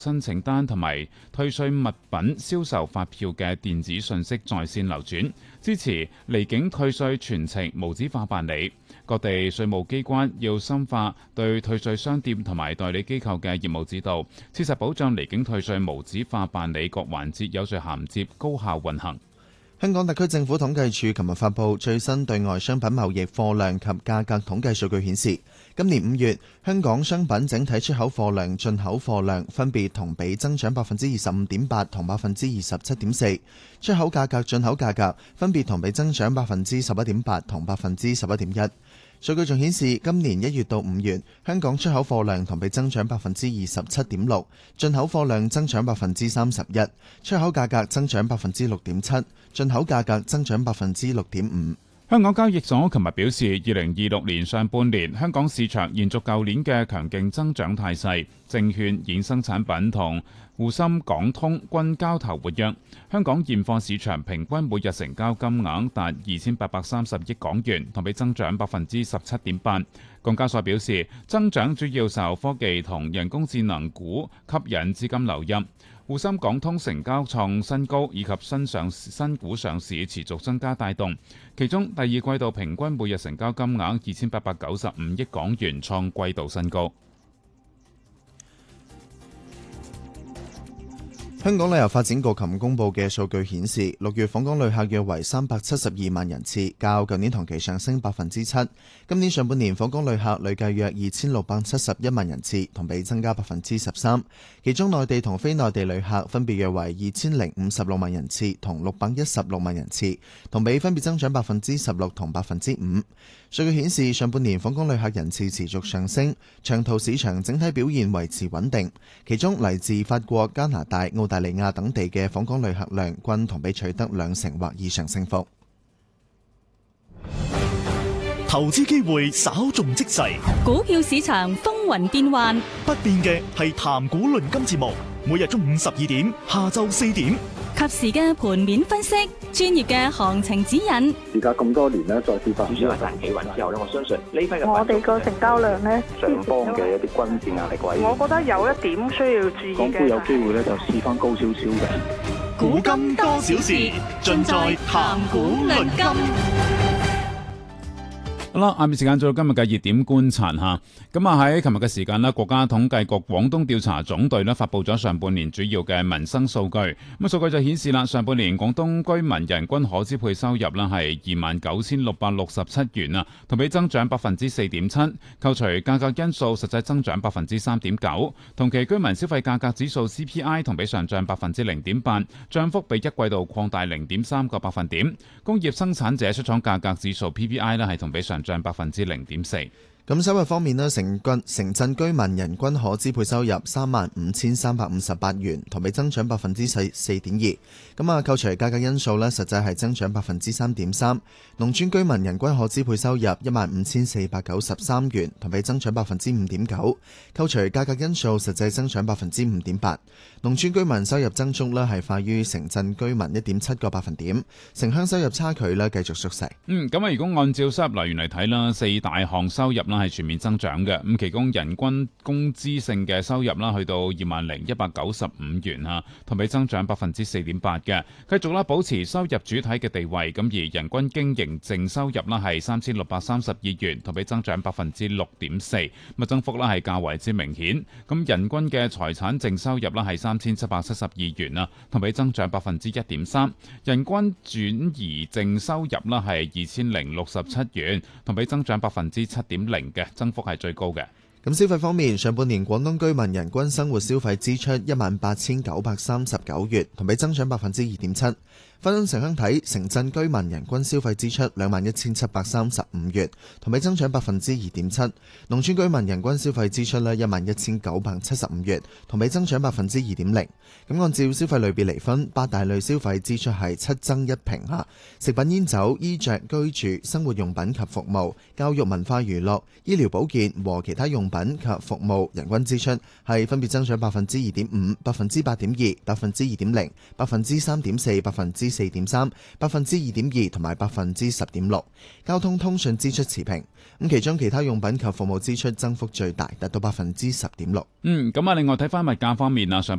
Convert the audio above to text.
申請單同埋退稅物品銷售發票嘅電子信息在線流轉，支持離境退稅全程無紙化辦理。各地稅務機關要深化對退稅商店同埋代理機構嘅業務指導，切實保障離境退稅無紙化辦理各環節有序銜接、高效運行。 香港特區政府統計處琴日發布最新對外商品貿易貨量及價格統計數據顯示，今年5月香港商品整體出口貨量、進口貨量分別同比增長25.8%同27.4%，出口價格、進口價格分別同比增長11.8%同11.1%。數據仲顯示，今年1月到5月，香港出口貨量同比增長27.6%，進口貨量增長31%，出口價格增長6.7%，進口價格增長6.5%。 香港交易所琴日表示，2026年上半年香港市場延續舊年嘅強勁增長態勢，證券衍生產品同滬深港通均交投活躍。香港現貨市場平均每日成交金額達2830億港元，同比增長17.8%。港交所表示，增長主要受科技同人工智能股吸引資金流入。滬深港通成交創新高，以及新股上市持續增加帶動。其中第二季度平均每日成交金額2895億港元，創季度新高。 香港旅遊發展局琴公布嘅數據顯示，6月訪港旅客約為372萬人次，較舊年同期上升7%。今年上半年訪港旅客累計約2671萬人次，同比增加13%。其中內地同非內地旅客分別約為2056萬人次同616萬人次，同比分別增長16%同5%。數據顯示，上半年訪港旅客人次持續上升，長途市場整體表現維持穩定。其中嚟自法國、加拿大、澳大利亞等地嘅訪港旅客量均同比取得2成或以上升幅。 投資機會稍縱即逝， 股票市場風雲變幻， 不變嘅係談股論金節目，每日中午12點、下晝4點， 及時嘅盤面分析，專業嘅行情指引。 而家咁多年呢，再跌翻， 主要係大企穩之後呢，我相信呢批嘅我哋個成交量呢， 上方嘅一啲均線壓力位， 我覺得有一點需要注意嘅。 港股有機會呢，就試翻高少少嘅。 股金多少事，盡在談股論金。 好啦，下面時間做到今日嘅熱點觀察嚇。咁啊喺琴日嘅時間咧，國家統計局廣東調查總隊咧發布咗上半年主要嘅民生數據。咁數據就顯示啦，上半年廣東居民人均可支配收入啦係29,667元啊，同比增長4.7%，扣除價格因素，實際增長3.9%。同期居民消費價格指數 CPI 同比上漲0.8%，漲幅比一季度擴大0.3個百分點。工業生產者出廠價格指數 PPI 咧係同比上漲0.4%。 咁收入方面咧，城鎮居民人均可支配收入35,358元，同比增長4.2%。咁啊，扣除價格因素咧，實際係增長3.3%。農村居民人均可支配收入15,493元，同比增長5.9%。扣除價格因素，實際增長5.8%。農村居民收入增速咧係快於城鎮居民1.7個百分點，城鄉收入差距咧繼續縮細。 咁啊，如果按照收入來源嚟睇啦，四大項收入啦係全面增長嘅。咁其中人均工資性嘅收入啦去到20,195元啊，同比增長4.8%嘅，繼續啦保持收入主體嘅地位。咁而人均經營淨收入啦係3,632元，同比增長6.4%，咁增幅啦係較為之明顯。咁人均嘅財產淨收入啦係3,772元啊，同比增長1.3%。人均轉移淨收入啦係2,067元，同比增長7.0%嘅，增幅係最高嘅。 咁消費方面，上半年廣東居民人均生活消費支出18,939元，同比增長2.7%。分城鄉睇，城鎮居民人均消費支出21,735元，同比增長2.7%。農村居民人均消費支出11,975元，同比增長2.0%。咁按照消費類別嚟分，八大類消費支出係7增1平下，食品煙酒、衣着居住、生活用品及服務、教育文化娛樂、醫療保健和其他用品及服務人均支出係分別增長2.5%、8.2%、2.0%、3.4%、 4.3%、2.2%同埋10.6%。交通通訊支出持平，咁其中其他用品及服務支出增幅最大，達到10.6%。 咁另外睇翻物價方面啊，上